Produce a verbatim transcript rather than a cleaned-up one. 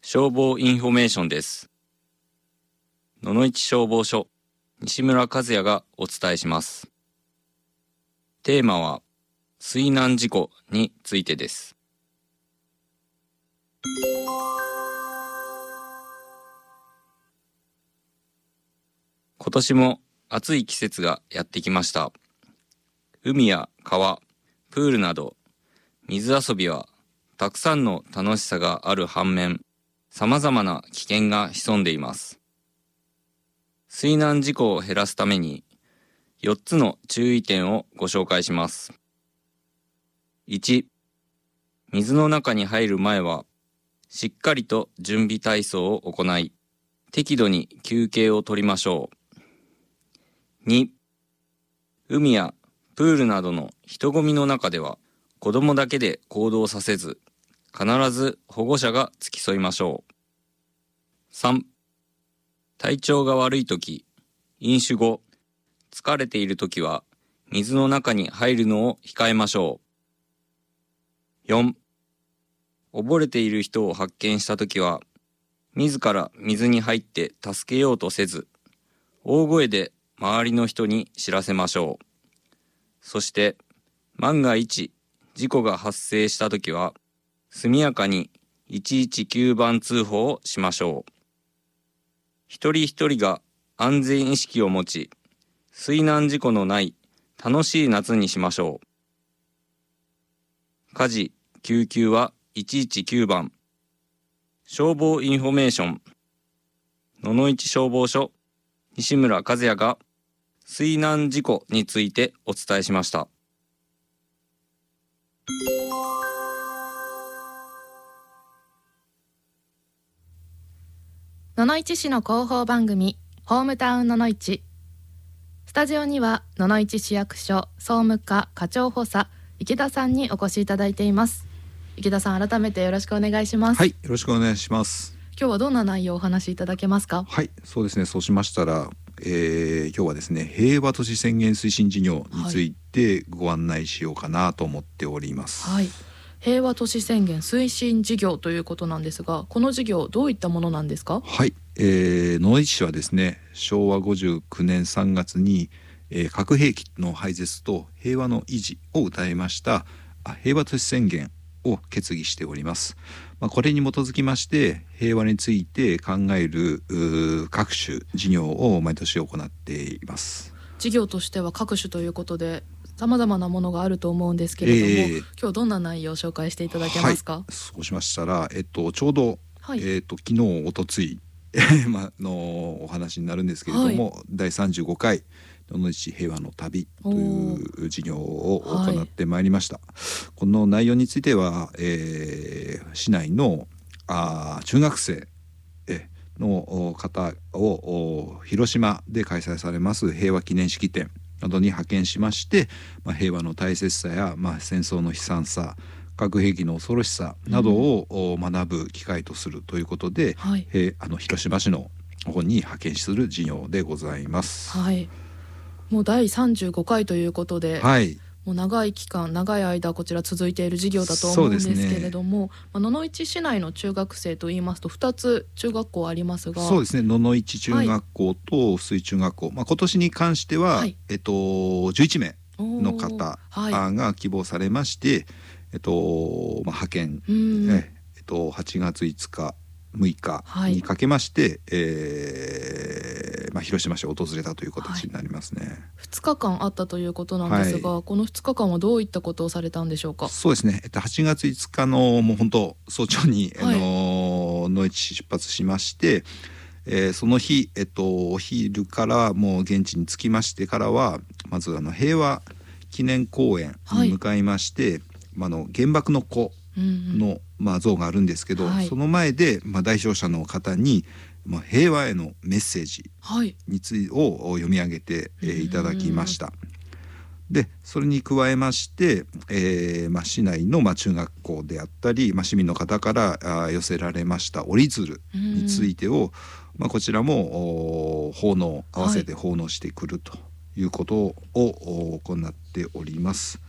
消防インフォメーションです。野々市消防署西村和也がお伝えします。テーマは水難事故についてです。今年も暑い季節がやってきました。海や川、プールなど水遊びはたくさんの楽しさがある反面、様々な危険が潜んでいます。水難事故を減らすためによっつの注意点をご紹介します。いち、水の中に入る前はしっかりと準備体操を行い、適度に休憩を取りましょう。に、海やプールなどの人混みの中では子供だけで行動させず、必ず保護者が付き添いましょう。さん、体調が悪いとき、飲酒後、疲れているときは水の中に入るのを控えましょう。よん、溺れている人を発見したときは、自ら水に入って助けようとせず、大声で周りの人に知らせましょう。そして、万が一、事故が発生したときは、速やかにいちいちきゅうばん通報をしましょう。一人一人が安全意識を持ち、水難事故のない楽しい夏にしましょう。火事、救急はいちいちきゅうばん。消防インフォメーション。野々市消防署西村和也が水難事故についてお伝えしました。 野々市市の広報番組ホームタウン野々市。スタジオには野々市市役所総務課課長補佐池田さんにお越しいただいています。池田さん、改めてよろしくお願いします。 はい、よろしくお願いします。 今日はどんな内容をお話しいただけますか？ はい、そうですね。そうしましたら、えー、今日はですね、平和都市宣言推進事業についてご案内しようかなと思っております。 はい、平和都市宣言推進事業ということなんですが、この事業どういったものなんですか？ はい、えー、野々市市はですね、しょうわごじゅうきゅうねんさんがつに、えー、核兵器の廃絶と平和の維持を謳いました平和都市宣言を決議しております。まあ、これに基づきまして平和について考える各種事業を毎年行っています。 事業としては各種ということで様々なものがあると思うんですけれども、えー、今日どんな内容を紹介していただけますか？ はい、そうしましたら、えっと、ちょうど、はい、えっと、昨日おとついま、のお話になるんですけれども、はい、だいさんじゅうごかい野々市平和の旅という事業を行ってまいりました。はい、この内容については、えー、市内のあ中学生の方を広島で開催されます平和記念式典などに派遣しまして、まあ、平和の大切さや、まあ、戦争の悲惨さ、核兵器の恐ろしさなどを学ぶ機会とするということで、うん、はい、えあの広島市の方に派遣する事業でございます。 はい、もうだいさんじゅうごかいということで、はい、もう長い期間長い間こちら続いている事業だと思うんですけれども、ね、まあ、野々市市内の中学生といいますとふたつ中学校ありますが、 そうですね、野々市中学校と水中学校、はい、まあ、今年に関しては、はい、えっと、じゅういちめいの方が希望されまして、はい、えっとまあ、派遣、ええっと、はちがついつかむいかにかけまして、はい、えーまあ、広島市を訪れたという形になりますね。はい、 ふつかかんあったということなんですが、はい、このふつかかんはどういったことをされたんでしょうか？ そうですね、えっと、はちがついつかのもう本当早朝に、はい、あの野々市出発しまして、えー、その日、えっと、お昼からもう現地に着きましてからはまずあの平和記念公園に向かいまして、はい、まあ、の原爆の子の、まあ、像があるんですけど、はい、その前で、まあ、代表者の方に、まあ、平和へのメッセージについてを読み上げて、えー、いただきました。でそれに加えまして、えーまあ、市内の、まあ、中学校であったり、まあ、市民の方からあ寄せられました折り鶴についてを、まあ、こちらも奉納合わせて奉納してくるということを行っております。